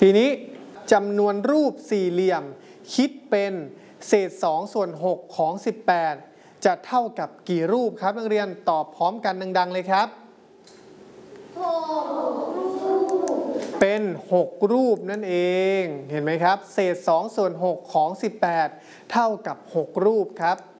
ทีนี้จำนวนรูปสี่เหลี่ยมคิดเป็นเศษ2 ส่วน 6 ของ 18จะเท่ากับกี่รูปครับนักเรียนตอบพร้อมกันดังๆเลยครับเป็น6รูปนั่นเองเห็นไหมครับเศษ2 ส่วน 6 ของ 18เท่ากับ6รูปครับ